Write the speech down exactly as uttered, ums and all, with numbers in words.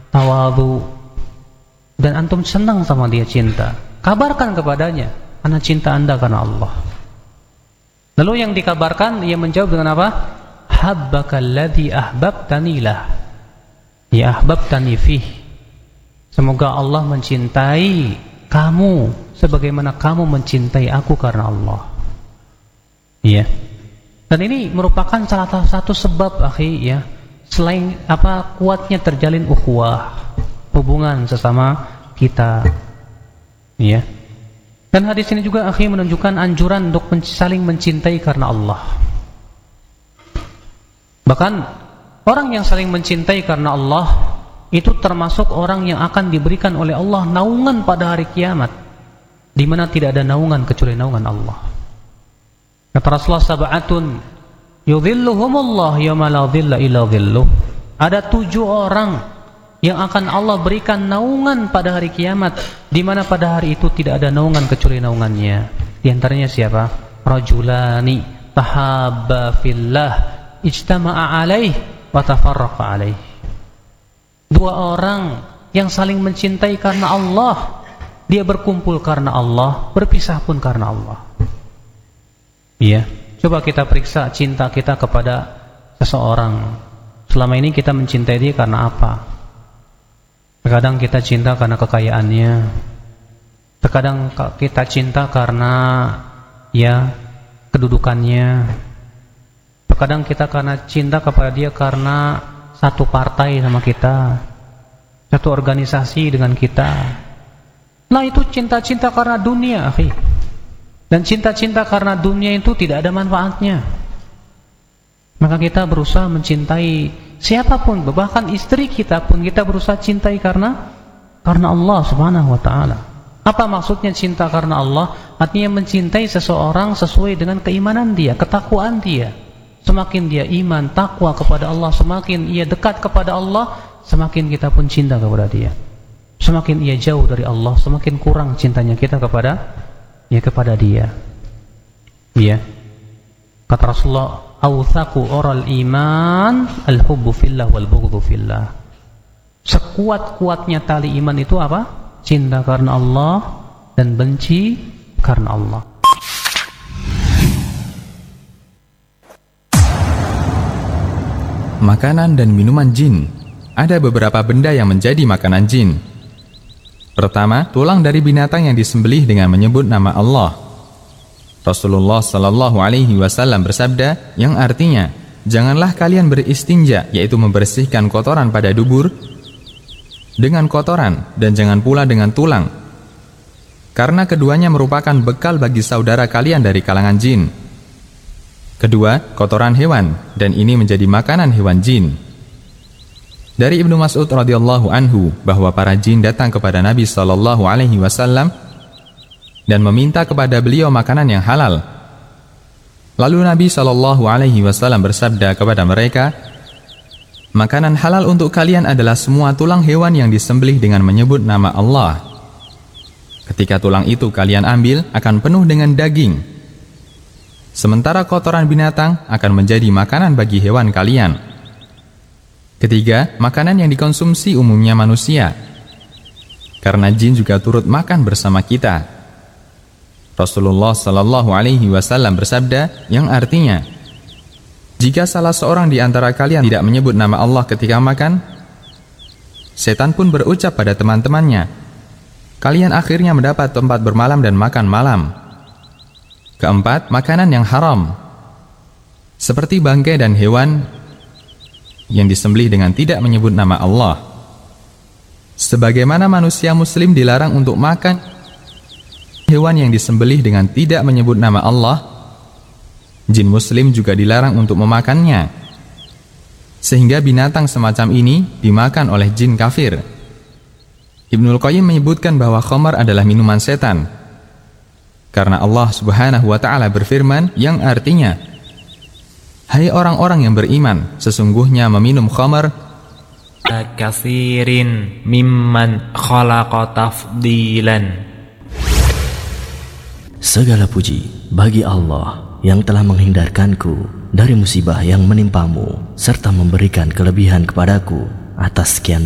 tawadhu, dan antum senang sama dia, cinta, kabarkan kepadanya, ana cinta anda karena Allah. Lalu yang dikabarkan, ia menjawab dengan apa? Habbakallazi ahbabtani lah, ya ahbabtani fih. Semoga Allah mencintai kamu sebagaimana kamu mencintai aku karena Allah. Iya. Dan ini merupakan salah satu sebab, akhi, ya, selain apa kuatnya terjalin ukhuwah, hubungan sesama kita. Iya. Dan hadis ini juga, akhi, menunjukkan anjuran untuk saling mencintai karena Allah. Bahkan orang yang saling mencintai karena Allah itu termasuk orang yang akan diberikan oleh Allah naungan pada hari kiamat, di mana tidak ada naungan kecuali naungan Allah. Kata Rasulullah, sab'atun yudhilluhumullah yawma la dhilla illa dhilluh. Ada tujuh orang yang akan Allah berikan naungan pada hari kiamat, di mana pada hari itu tidak ada naungan kecuali naungannya. Di antaranya siapa? Rajulani tahabba fillah ijtama'a alaih wa tafarraqa alaih. Dua orang yang saling mencintai karena Allah, dia berkumpul karena Allah, berpisah pun karena Allah. Iya, coba kita periksa cinta kita kepada seseorang. Selama ini kita mencintai dia karena apa? Terkadang kita cinta karena kekayaannya, terkadang kita cinta karena ya kedudukannya, terkadang kita karena cinta kepada dia karena satu partai sama kita, satu organisasi dengan kita. Nah, itu cinta-cinta karena dunia, akhi. Dan cinta-cinta karena dunia itu tidak ada manfaatnya. Maka kita berusaha mencintai siapapun, bahkan istri kita pun kita berusaha cintai karena karena Allah Subhanahu wa taala. Apa maksudnya cinta karena Allah? Artinya mencintai seseorang sesuai dengan keimanan dia, ketakwaan dia. Semakin dia iman, takwa kepada Allah, semakin ia dekat kepada Allah, semakin kita pun cinta kepada dia. Semakin ia jauh dari Allah, semakin kurang cintanya kita kepada ya kepada dia. Iya. Kata Rasulullah, awthaqu oral iman al-hubbu fillah wal bughdhu fillah. Sekuat-kuatnya tali iman itu apa? Cinta karena Allah dan benci karena Allah. Makanan dan minuman jin. Ada beberapa benda yang menjadi makanan jin. Pertama, tulang dari binatang yang disembelih dengan menyebut nama Allah. Rasulullah Sallallahu Alaihi Wasallam bersabda, yang artinya, janganlah kalian beristinja, yaitu membersihkan kotoran pada dubur dengan kotoran, dan jangan pula dengan tulang, karena keduanya merupakan bekal bagi saudara kalian dari kalangan jin. Kedua, kotoran hewan, dan ini menjadi makanan hewan jin. Dari Ibnu Mas'ud radhiyallahu anhu bahwa para jin datang kepada Nabi sallallahu alaihi wasallam dan meminta kepada beliau makanan yang halal. Lalu Nabi sallallahu alaihi wasallam bersabda kepada mereka, "Makanan halal untuk kalian adalah semua tulang hewan yang disembelih dengan menyebut nama Allah. Ketika tulang itu kalian ambil akan penuh dengan daging. Sementara kotoran binatang akan menjadi makanan bagi hewan kalian." Ketiga, makanan yang dikonsumsi umumnya manusia, karena jin juga turut makan bersama kita. Rasulullah Sallallahu Alaihi Wasallam bersabda, yang artinya, jika salah seorang di antara kalian tidak menyebut nama Allah ketika makan, setan pun berucap pada teman-temannya, kalian akhirnya mendapat tempat bermalam dan makan malam. Keempat, makanan yang haram, seperti bangkai dan hewan yang disembelih dengan tidak menyebut nama Allah. Sebagaimana manusia muslim dilarang untuk makan hewan yang disembelih dengan tidak menyebut nama Allah, jin muslim juga dilarang untuk memakannya, sehingga binatang semacam ini dimakan oleh jin kafir. Ibnul Qayyim menyebutkan bahwa khamar adalah minuman setan, karena Allah Subhanahu wa ta'ala berfirman, yang artinya, hai orang-orang yang beriman, sesungguhnya meminum khamar katsirin mimman khalaqa tafdilan. Segala puji bagi Allah yang telah menghindarkanku dari musibah yang menimpamu serta memberikan kelebihan kepadaku atas sekian